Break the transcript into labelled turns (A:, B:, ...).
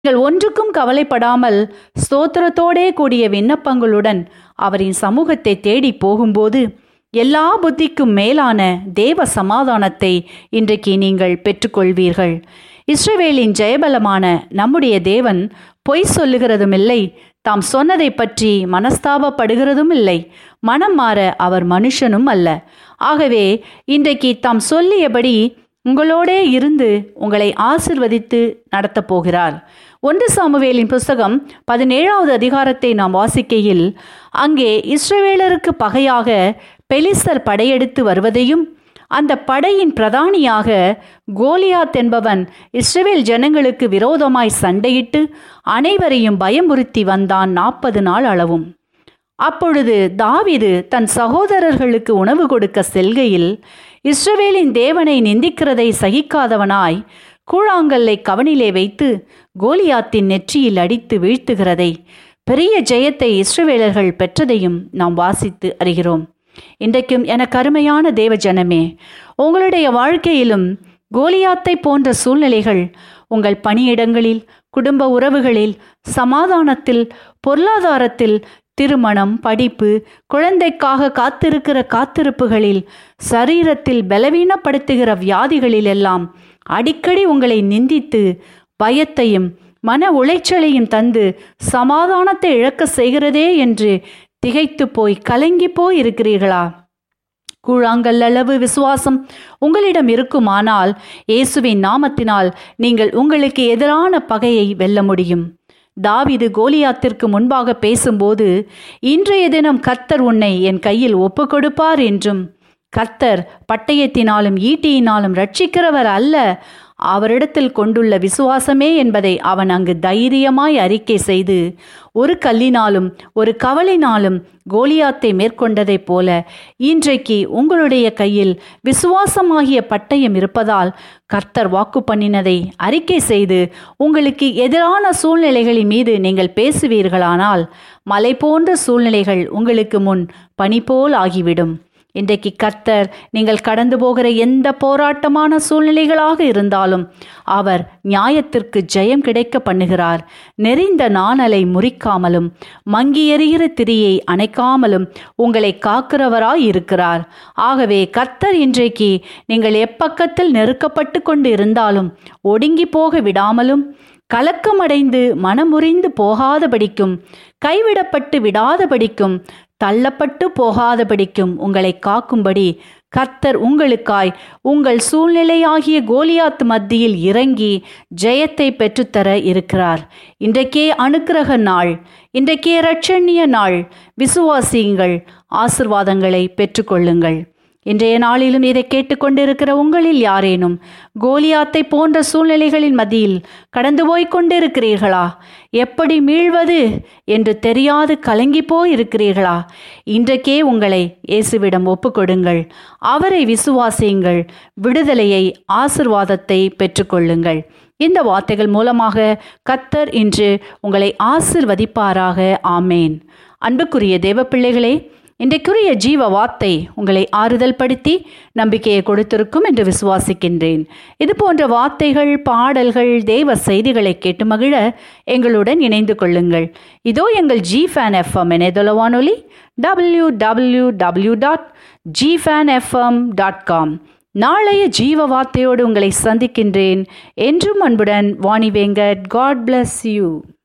A: நீங்கள் ஒன்றுக்கும் கவலைப்படாமல் ஸ்தோத்திரத்தோடே கூடிய விண்ணப்பங்களுடன் அவரின் சமூகத்தை தேடி போகும்போது எல்லா புத்திக்கும் மேலான தேவ சமாதானத்தை இன்றைக்கு நீங்கள் பெற்றுக்கொள்வீர்கள். இஸ்ரவேலின் ஜெயபலமான நம்முடைய தேவன் பொய் சொல்லுகிறதும் இல்லை, தாம் சொன்னதை பற்றி மனஸ்தாபப்படுகிறதும் இல்லை. மனம் மாற அவர் மனுஷனும் அல்ல. ஆகவே இன்றைக்கு தாம் சொல்லியபடி உங்களோடே இருந்து உங்களை ஆசிர்வதித்து நடத்தப் போகிறார். 1 சாமுவேலின் புஸ்தகம் 17வது அதிகாரத்தை நாம் வாசிக்கையில் அங்கே இஸ்ரவேலருக்கு பகையாக பெலிஸ்தர் படையெடுத்து வருவதையும் அந்த படையின் பிரதானியாக கோலியாத் என்பவன் இஸ்ரவேல் ஜனங்களுக்கு விரோதமாய் சண்டையிட்டு அனைவரையும் பயமுறுத்தி வந்தான் 40 நாள் அளவும். அப்பொழுது தாவீது தன் சகோதரர்களுக்கு உணவு கொடுக்க செல்கையில் இஸ்ரவேலின் தேவனை நிந்திக்கிறதை சகிக்காதவனாய் கூழாங்கல்லை கவனிலே வைத்து கோலியாத்தின் நெற்றியில் அடித்து வீழ்த்துகிறதை, பெரிய ஜெயத்தை இஸ்ரவேலர்கள் பெற்றதையும் நாம் வாசித்து அறிகிறோம். இன்றைக்கும் எனக்கு அருமையான தேவ ஜனமே, உங்களுடைய வாழ்க்கையிலும் கோலியாத்தை போன்ற சூழ்நிலைகள் உங்கள் பணியிடங்களில், குடும்ப உறவுகளில், சமாதானத்தில், பொருளாதாரத்தில், திருமணம், படிப்பு, குழந்தைக்காக காத்திருக்கிற காத்திருப்புகளில், சரீரத்தில் பலவீனப்படுத்துகிற வியாதிகளில் எல்லாம் அடிக்கடி உங்களை நிந்தித்து பயத்தையும் மன உளைச்சலையும் தந்து சமாதானத்தை இழக்க செய்கிறதே என்று திகைத்து போய் கலங்கி போய் இருக்கிறீர்களா? கூழாங்கல் அளவு விசுவாசம் உங்களிடம் இருக்குமானால் இயேசுவின் நாமத்தினால் நீங்கள் உங்களுக்கு எதிரான பகையை வெல்ல முடியும். தாவீது கோலியாத்திற்கு முன்பாக பேசும்போது, இன்றைய தினம் கர்த்தர் உன்னை என் கையில் ஒப்பு கொடுப்பார் என்றும், கர்த்தர் பட்டயத்தினாலும் ஈட்டியினாலும் ரட்சிக்கிறவர் அல்ல, அவரிடத்தில் கொண்டுள்ள விசுவாசமே என்பதை அவன் அங்கு தைரியமாய் அறிக்கை செய்து ஒரு கல்லினாலும் ஒரு கவலினாலும் கோலியாத்தை மேற்கொண்டதைப் போல இன்றைக்கு உங்களுடைய கையில் விசுவாசமாகிய பட்டயம் இருப்பதால் கர்த்தர் வாக்கு பண்ணினதை அறிக்கை செய்து உங்களுக்கு எதிரான சூழ்நிலைகளின் மீது நீங்கள் பேசுவீர்களானால் மலை போன்ற சூழ்நிலைகள் உங்களுக்கு முன் பனி போல் ஆகிவிடும். இன்றைக்கு கர்த்தர் நீங்கள் கடந்து போகிற எந்த போராட்டமான சூழ்நிலைகளாக இருந்தாலும் அவர் நியாயத்திற்கு ஜெயம் கிடைக்க பண்ணுகிறார். நெறிந்த நாணலை முறிக்காமலும் மங்கி எறிகிற திரியை அணைக்காமலும் உங்களை காக்கிறவராய் இருக்கிறார். ஆகவே கர்த்தர் இன்றைக்கு நீங்கள் எப்பக்கத்தில் நெருக்கப்பட்டு கொண்டு இருந்தாலும் ஒடுங்கி போக விடாமலும், கலக்கமடைந்து மனமுறிந்து போகாதபடிக்கும், கைவிடப்பட்டு விடாதபடிக்கும், தள்ளப்பட்டு போகாதபடிக்கும் உங்களை காக்கும்படி கர்த்தர் உங்களுக்காய் உங்கள் சூழ்நிலையாகிய கோலியாத் மத்தியில் இறங்கி ஜெயத்தை பெற்றுத்தர இருக்கிறார். இன்றைக்கே அனுக்கிரக நாள், இன்றைக்கே இரட்சணிய நாள். விசுவாசியுங்கள், ஆசிர்வாதங்களை பெற்றுக்கொள்ளுங்கள். இன்றைய நாளிலும் இதை கேட்டுக்கொண்டிருக்கிற உங்களில் யாரேனும் கோலியாத்தை போன்ற சூழ்நிலைகளின் மத்தியில் கடந்து போய் கொண்டிருக்கிறீர்களா? எப்படி மீள்வது என்று தெரியாது கலங்கி போயிருக்கிறீர்களா? இன்றைக்கே உங்களை இயேசுவிடம் ஒப்புக்கொடுங்கள். அவரை விசுவாசியுங்கள். விடுதலையை, ஆசிர்வாதத்தை பெற்றுக்கொள்ளுங்கள். இந்த வார்த்தைகள் மூலமாக கர்த்தர் இன்று உங்களை ஆசிர்வதிப்பாராக. ஆமேன். அன்புக்குரிய தேவ பிள்ளைகளே, இன்றைக்குரிய ஜீவ வார்த்தை உங்களை ஆறுதல் படுத்தி நம்பிக்கையை கொடுத்திருக்கும் என்று விசுவாசிக்கின்றேன். இது போன்ற வார்த்தைகள், பாடல்கள், தேவ செய்திகளை கேட்டு மகிழ எங்களுடன் இணைந்து கொள்ளுங்கள். இதோ எங்கள் GFAN FM இணையதள வானொலி www.gfanfm.com. நாளைய ஜீவ வார்த்தையோடு உங்களை சந்திக்கின்றேன். என்றும் அன்புடன் Vani Venkat. God bless you.